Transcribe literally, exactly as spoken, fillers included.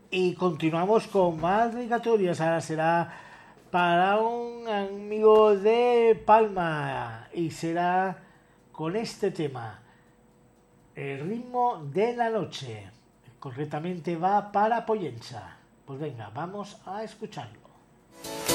Y continuamos con más dedicatorias. Ahora será para un amigo de Palma y será con este tema, el ritmo de la noche. Concretamente va para Pollensa. Pues venga, vamos a escucharlo.